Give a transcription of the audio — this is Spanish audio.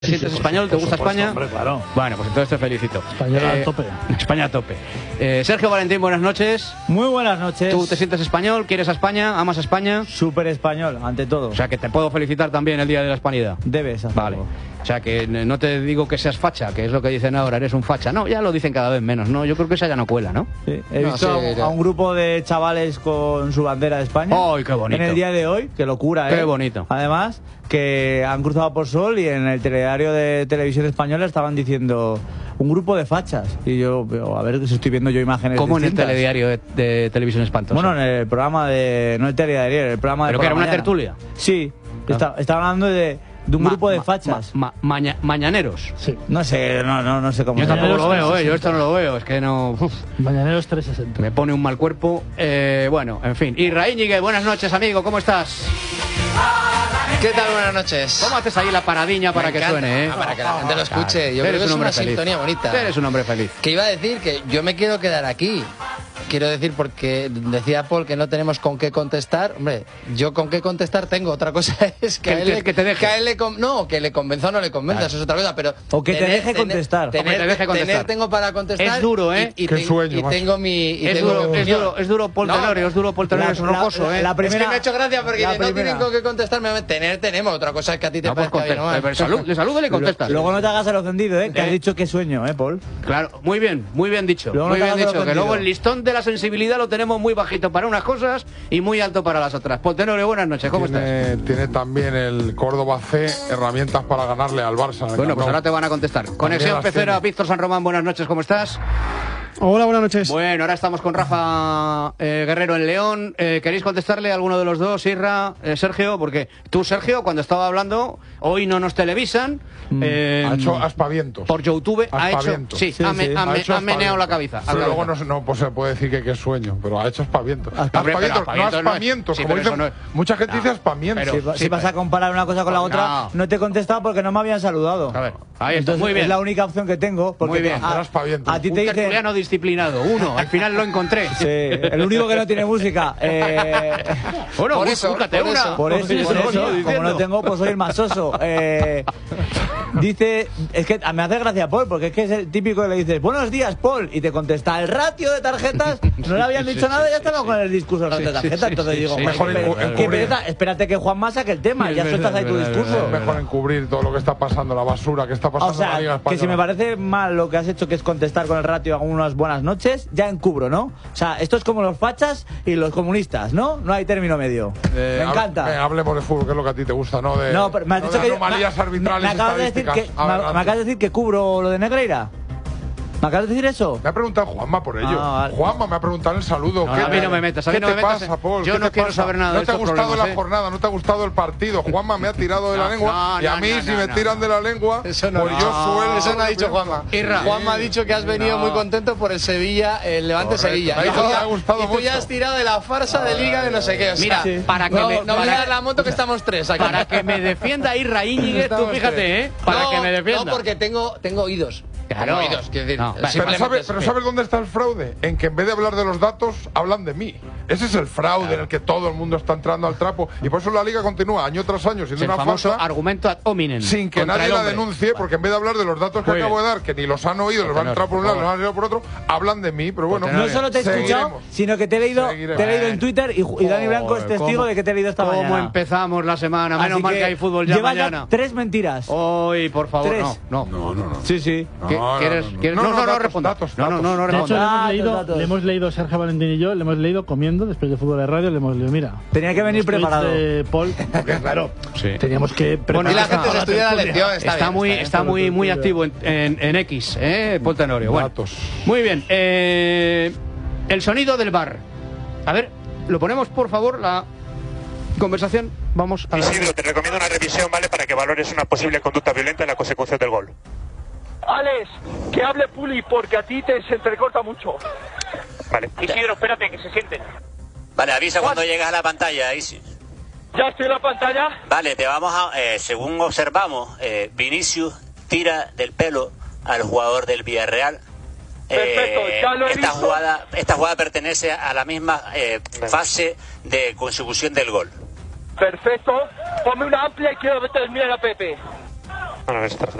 ¿Te sientes español? ¿Te gusta España? Hombre, claro. Bueno, pues entonces te felicito. España a tope. España a tope. Sergio Valentín, buenas noches. Muy buenas noches. ¿Tú te sientes español? ¿Quieres a España? ¿Amas a España? Súper español, ante todo. O sea, que te puedo felicitar también el Día de la Hispanidad. Debes hacerlo. Vale. O sea, que no te digo que seas facha, que es lo que dicen ahora, eres un facha. No, ya lo dicen cada vez menos, ¿no? Yo creo que esa ya no cuela, ¿no? Sí. He visto a un grupo de chavales con su bandera de España. ¡Ay, qué bonito! En el día de hoy, qué locura, Qué bonito. Además, que han cruzado por Sol y en el telediario de Televisión Española estaban diciendo un grupo de fachas. Y yo, a ver si estoy viendo yo imágenes ¿Cómo distintas. en el telediario de Televisión Espantosa? Bueno, en el programa de... No el telediario, el programa de... ¿Pero que era una tertulia? Sí. Ah. Estaba hablando de un grupo de fachas. Mañaneros. Sí. No sé, no sé cómo Yo se tampoco llama. lo veo, yo esto no lo veo, es que no... Mañaneros 360. Me pone un mal cuerpo. Bueno, en fin. Irra Íñiguez, buenas noches, amigo, ¿cómo estás? ¿Qué tal? Buenas noches. ¿Cómo haces ahí la paradiña para Me que encanta. suene, Para que la gente lo escuche. Yo creo que es una sintonía bonita. Eres un hombre feliz. Que iba a decir que yo me quiero quedar aquí. Quiero decir, porque decía Paul que no tenemos con qué contestar. Hombre, yo con qué contestar tengo. Otra cosa es que a él, que te deje. que a él no, que le convenza o no le convenza. Eso es otra cosa. Pero O que te deje contestar. O que te deje contestar. Tener tengo para contestar. Es duro, ¿eh? Y Qué sueño, y macho. tengo mi. Y Es tengo duro, mi es opinión. duro, es duro Paul Tenorio, es duro Paul Tenorio, es un rocoso, ¿eh? la Es que primera- me ha hecho gracia porque la no tienen primera. con qué contestarme. Tenemos. Otra cosa es que a ti te No, pues parezca bien o mal. le saludo y le contestas. Luego no te hagas el ofendido, que has dicho que sueño, Paul. Claro, muy bien dicho. Luego Muy no te bien hagas dicho. el Que ofendido. luego el listón de la sensibilidad lo tenemos muy bajito para unas cosas y muy alto para las otras. Paul Tenorio, buenas noches, ¿cómo estás? Tiene también el Córdoba C herramientas para ganarle al Barça. en el Bueno, Camp pues Nou. ahora te van a contestar. Conexión las Pecera, tiene. Víctor San Román, buenas noches, ¿cómo estás? Hola, buenas noches. Bueno, ahora estamos con Rafa Guerrero en León. ¿Queréis contestarle a alguno de los dos, Irra, Sergio? Porque tú, Sergio, cuando estaba hablando, hoy no nos televisan. Ha hecho aspavientos. Por YouTube ha hecho. Aspavientos. Sí, Sí, ha sí. meneado aspavientos. la cabeza. Pero luego no pues, se puede decir que es sueño, pero ha hecho aspavientos. Hombre, pero Aspavientos, no aspavientos no es- aspamientos. sí, Como pero dicen, eso no es- mucha gente No, dice aspamientos. pero- Si vas a comparar una cosa con la otra, no te he contestado porque no me habían saludado. A ver, ahí está, Entonces, muy bien. es la única opción que tengo. Porque Muy bien. Pero aspavientos. a ti Un te dicen... tertuliano disciplinado, uno. Al final lo encontré. Sí, el único que no tiene música. Bueno, Por eso, búscate por una. eso. Por eso, Sí, por lo eso, estoy como no diciendo. tengo, pues soy el más soso. Dice, es que me hace gracia Paul, porque es que es el típico que le dices, buenos días, Paul, y te contesta, el ratio de tarjetas, no le habían dicho nada y ya estaba con el discurso del ratio de tarjetas. Entonces digo, sí, "Joder, mejor qué encubrir. pereza, espérate que Juanma saque el tema, ya sueltas ahí tu discurso. Es mejor encubrir todo lo que está pasando, la basura que está pasando O en la Liga sea, Española. que si me parece mal lo que has hecho, que es contestar con el ratio a unas buenas noches, ya encubro, ¿no? O sea, esto es como los fachas y los comunistas, ¿no? No hay término medio. Me encanta. Hablemos de fútbol, que es lo que a ti te gusta, ¿no? De, No, pero me has no dicho de que anomalías arbitrales me acabas de decir que estadísticas. me acabas de decir que cubro lo de Negreira. ¿Me acabas de decir eso? Me ha preguntado Juanma por ello. Vale. Juanma me ha preguntado el saludo. No, ¿Qué a mí no me metas, a mí ¿Qué no me te metas. pasa, Paul? Yo ¿Qué no te quiero pasa? saber nada de No te ha estos gustado problemas, la jornada, no te ha gustado el partido. Juanma me ha tirado de la lengua y a mí si me tiran de la lengua, pues yo suelo... Eso no ha dicho Juanma. Irra. Juanma ha dicho que has venido muy contento por el Sevilla, el Levante Correcto. Sevilla. Me ha dicho que te ha gustado y tú ya mucho. has tirado de la farsa de Liga de no sé qué. O sea, Mira, Sí. para que no, me, no voy a para- dar la moto que estamos tres aquí. para que me defienda Irra Íñiguez, tú Estamos fíjate, tres. para No, que me defienda. No, porque tengo oídos. Claro. Tengo oídos, quiero decir. No, Pero simplemente ¿sabes dónde está el fraude? En que en vez de hablar de los datos, hablan de mí. Ese es el fraude en el que todo el mundo está entrando al trapo. Y por eso la Liga continúa año tras año siendo Es el una famoso falsa, argumento ad hominem. sin que contra nadie el la hombre. denuncie, porque en vez de hablar de los datos que Muy acabo bien. de dar, que ni los han oído, les van a entrar por un lado, les van a entrar por otro, hablan de mí. Pero bueno, No solo te he escuchado, seguiremos. sino que te he leído en Twitter y Dani Blanco es testigo ¿Cómo- de que te he leído esta ¿Cómo mañana. empezamos la semana? Menos Así mal que hay fútbol ya llevas mañana. 3 mentiras. Hoy, por favor, Tres. no. Sí, sí. ¿Qué- ¿Quieres? No datos, responda. datos, No De hecho, Datos. le hemos leído Sergio Valentín y yo, le hemos leído comiendo después de fútbol de radio, le hemos leído, mira. Tenía que venir los tweets preparado. de Paul, porque claro, Sí. teníamos que preparar Y la gente toda se estudia la tertulia. lección. Está muy activo en X, Paul Tenorio. Bueno, Datos. muy bien. El sonido del bar. A ver, lo ponemos, por favor, la conversación. Vamos a ver. Isidro, te recomiendo una revisión, ¿vale? Para que valores una posible conducta violenta en la consecución del gol. Alex, que hable Puli porque a ti se entrecorta mucho. Vale. Isidro, espérate, que se sienten. Vale, avisa cuando llegas a la pantalla, Isi. Ya estoy en la pantalla. Vale, te vamos a... según observamos, Vinicius tira del pelo al jugador del Villarreal. Perfecto, ya lo he esta visto. jugada pertenece a la misma fase de consecución del gol. Perfecto. Ponme una amplia y quiero terminar a Pepe. Ahora ves tarjeta.